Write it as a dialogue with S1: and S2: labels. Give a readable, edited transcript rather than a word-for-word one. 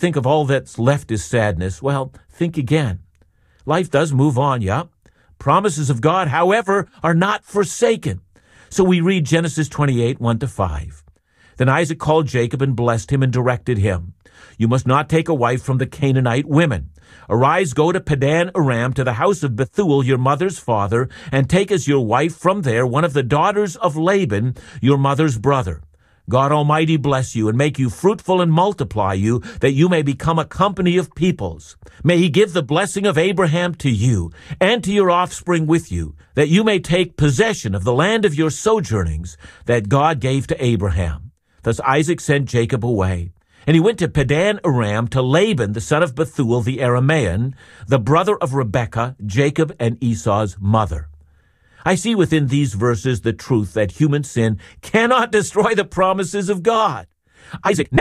S1: think of all that's left is sadness, well, think again. Life does move on, yeah. Promises of God, however, are not forsaken. So we read Genesis 28, 1-5. Then Isaac called Jacob and blessed him and directed him. You must not take a wife from the Canaanite women. Arise, go to Padan Aram, to the house of Bethuel, your mother's father, and take as your wife from there one of the daughters of Laban, your mother's brother. God Almighty bless you and make you fruitful and multiply you, that you may become a company of peoples. May he give the blessing of Abraham to you and to your offspring with you, that you may take possession of the land of your sojournings that God gave to Abraham. Thus Isaac sent Jacob away. And he went to Padan Aram to Laban, the son of Bethuel the Aramean, the brother of Rebekah, Jacob and Esau's mother. I see within these verses the truth that human sin cannot destroy the promises of God. Isaac